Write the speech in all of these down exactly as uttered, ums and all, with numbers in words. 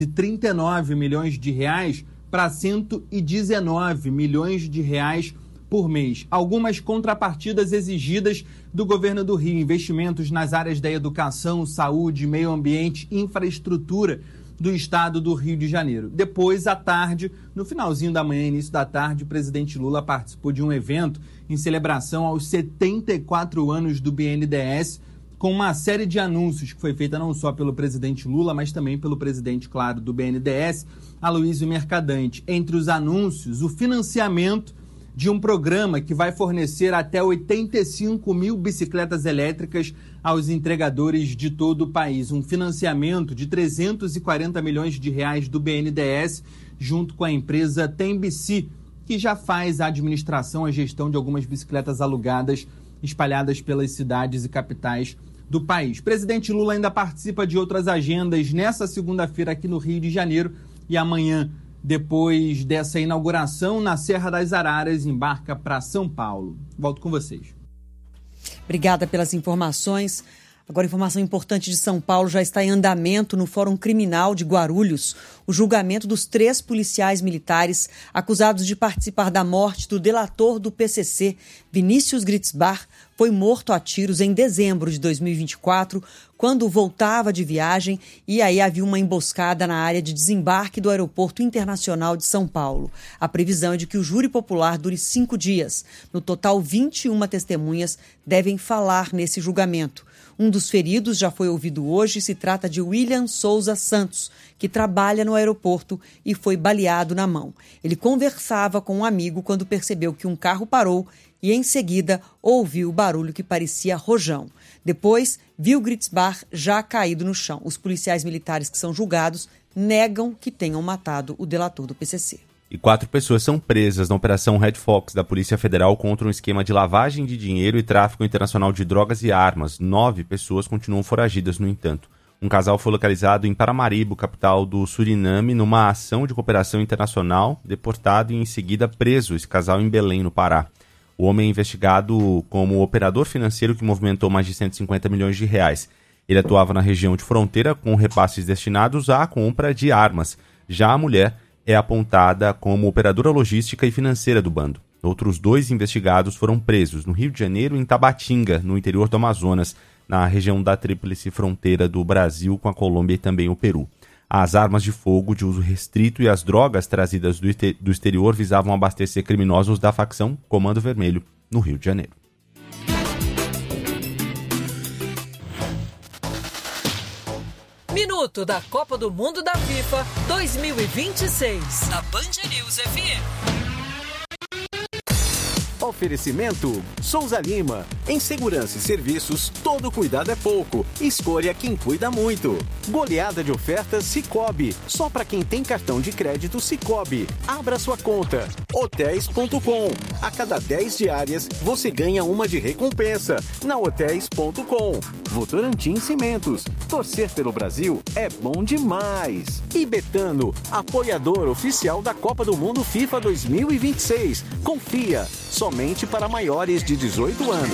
de trinta e nove milhões de reais para cento e dezenove milhões de reais por mês. Algumas contrapartidas exigidas do governo do Rio, investimentos nas áreas da educação, saúde, meio ambiente, infraestrutura do estado do Rio de Janeiro. Depois, à tarde, no finalzinho da manhã, início da tarde, o presidente Lula participou de um evento em celebração aos setenta e quatro anos do B N D E S, com uma série de anúncios que foi feita não só pelo presidente Lula, mas também pelo presidente, claro, do B N D E S, Aloysio Mercadante. Entre os anúncios, o financiamento de um programa que vai fornecer até oitenta e cinco mil bicicletas elétricas aos entregadores de todo o país. Um financiamento de trezentos e quarenta milhões de reais do B N D E S, junto com a empresa Tembici, que já faz a administração, a gestão de algumas bicicletas alugadas espalhadas pelas cidades e capitais do país. Presidente Lula ainda participa de outras agendas nessa segunda-feira aqui no Rio de Janeiro e amanhã, depois dessa inauguração na Serra das Araras, embarca para São Paulo. Volto com vocês. Obrigada pelas informações. Agora, informação importante de São Paulo: já está em andamento no Fórum Criminal de Guarulhos o julgamento dos três policiais militares acusados de participar da morte do delator do P C C, Vinícius Gritzbach. Foi morto a tiros em dezembro de dois mil e vinte e quatro, quando voltava de viagem, e aí havia uma emboscada na área de desembarque do Aeroporto Internacional de São Paulo. A previsão é de que o júri popular dure cinco dias. No total, vinte e uma testemunhas devem falar nesse julgamento. Um dos feridos já foi ouvido hoje e se trata de William Souza Santos, que trabalha no aeroporto e foi baleado na mão. Ele conversava com um amigo quando percebeu que um carro parou e, em seguida, ouviu o barulho que parecia rojão. Depois, viu Gritzbach já caído no chão. Os policiais militares que são julgados negam que tenham matado o delator do P C C. E quatro pessoas são presas na Operação Red Fox da Polícia Federal contra um esquema de lavagem de dinheiro e tráfico internacional de drogas e armas. Nove pessoas continuam foragidas, no entanto. Um casal foi localizado em Paramaribo, capital do Suriname, numa ação de cooperação internacional, deportado e em seguida preso, esse casal em Belém, no Pará. O homem é investigado como o operador financeiro que movimentou mais de cento e cinquenta milhões de reais. Ele atuava na região de fronteira com repasses destinados à compra de armas. Já a mulher é apontada como operadora logística e financeira do bando. Outros dois investigados foram presos no Rio de Janeiro e em Tabatinga, no interior do Amazonas, na região da tríplice fronteira do Brasil com a Colômbia e também o Peru. As armas de fogo de uso restrito e as drogas trazidas do, este- do exterior visavam abastecer criminosos da facção Comando Vermelho, no Rio de Janeiro. Minuto da Copa do Mundo da FIFA dois mil e vinte e seis, na Band News F M. Oferecimento Souza Lima. Em segurança e serviços, todo cuidado é pouco. Escolha quem cuida muito. Goleada de ofertas Sicoob. Só para quem tem cartão de crédito Sicoob. Abra sua conta. hotéis ponto com. A cada dez diárias, você ganha uma de recompensa. Na hotéis ponto com. Votorantim Cimentos. Torcer pelo Brasil é bom demais. E Betano, apoiador oficial da Copa do Mundo FIFA dois mil e vinte e seis. Confia. Somente para maiores de dezoito anos.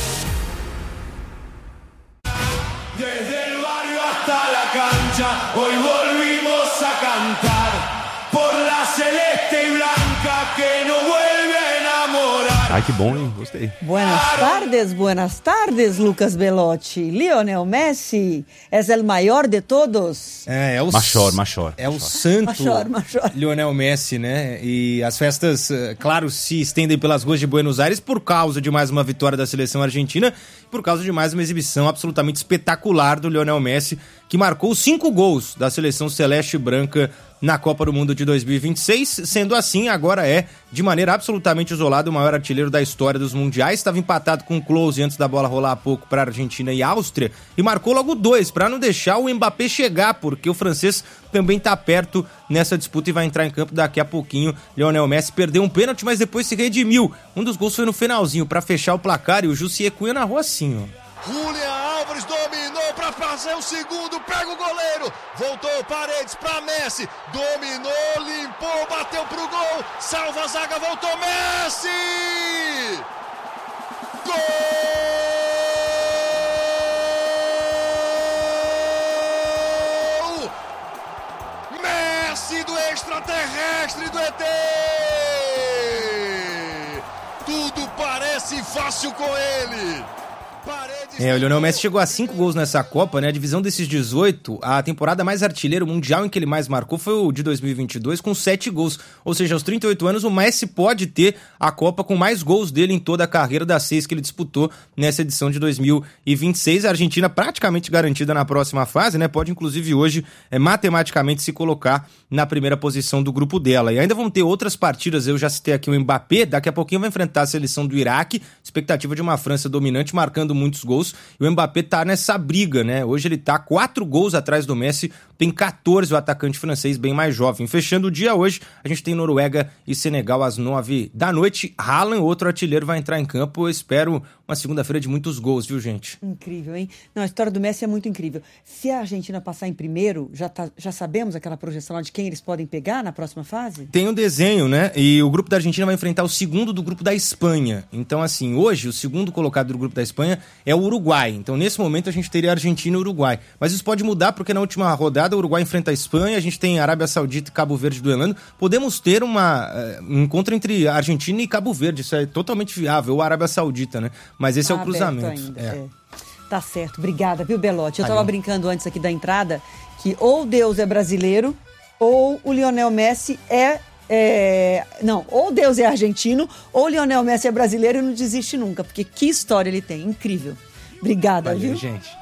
Desde el barrio hasta la cancha, hoy volvimos a cantar por la celeste y blanca que nos vuelve a enamorar. Ai, que bom, hein? Gostei. Buenas tardes, buenas tardes, Lucas Belotti. Lionel Messi é o maior de todos. É, é o Machor, Machor. É o santo Machor, Machor. Lionel Messi, né? E as festas, claro, se estendem pelas ruas de Buenos Aires por causa de mais uma vitória da seleção argentina, por causa de mais uma exibição absolutamente espetacular do Lionel Messi, que marcou cinco gols da seleção celeste e branca na Copa do Mundo de dois mil e vinte e seis. Sendo assim, agora é, de maneira absolutamente isolada, o maior artilheiro da história dos mundiais. Estava empatado com o Klose antes da bola rolar há pouco para a Argentina e Áustria, e marcou logo dois, para não deixar o Mbappé chegar, porque o francês também está perto nessa disputa e vai entrar em campo daqui a pouquinho. Lionel Messi perdeu um pênalti, mas depois se redimiu. Um dos gols foi no finalzinho, para fechar o placar, e o Jussier Cunha narrou assim, ó. Julián Álvares dominou para fazer o segundo, pega o goleiro, voltou Paredes para Messi, dominou, limpou, bateu pro gol, salva a zaga, voltou Messi! Gol! passe do extraterrestre do E T! Tudo parece fácil com ele! É, o Lionel Messi chegou a cinco gols nessa Copa, né? A divisão desses dezoito, a temporada mais artilheiro mundial em que ele mais marcou foi o de dois mil e vinte e dois, com sete gols. Ou seja, aos trinta e oito anos, o Messi pode ter a Copa com mais gols dele em toda a carreira das seis que ele disputou nessa edição de dois mil e vinte e seis. A Argentina praticamente garantida na próxima fase, né? Pode, inclusive, hoje, é, matematicamente se colocar na primeira posição do grupo dela. E ainda vão ter outras partidas. Eu já citei aqui o Mbappé, daqui a pouquinho vai enfrentar a seleção do Iraque, expectativa de uma França dominante, marcando muitos gols. E o Mbappé tá nessa briga, né? Hoje ele tá quatro gols atrás do Messi, tem catorze, o atacante francês bem mais jovem. Fechando o dia hoje, a gente tem Noruega e Senegal às nove da noite. Haaland, outro artilheiro, vai entrar em campo. Eu espero uma segunda-feira de muitos gols, viu, gente? Incrível, hein? Não, a história do Messi é muito incrível. Se a Argentina passar em primeiro, já, tá, já sabemos aquela projeção lá de quem eles podem pegar na próxima fase? Tem um desenho, né? E o grupo da Argentina vai enfrentar o segundo do grupo da Espanha. Então, assim, hoje, o segundo colocado do grupo da Espanha é o Uruguai. Então, nesse momento, a gente teria Argentina e Uruguai. Mas isso pode mudar, porque na última rodada, o Uruguai enfrenta a Espanha, a gente tem Arábia Saudita e Cabo Verde duelando. Podemos ter uma, uh, um encontro entre Argentina e Cabo Verde. Isso é totalmente viável. Ou Arábia Saudita, né? Mas esse ah, é o cruzamento. Ainda, é. É. Tá certo. Obrigada, viu, Belotti? Eu tava brincando antes aqui da entrada que ou Deus é brasileiro ou o Lionel Messi é... É, não, ou Deus é argentino, ou Lionel Messi é brasileiro e não desiste nunca, porque que história ele tem, incrível. Obrigada, Valeu, viu? gente.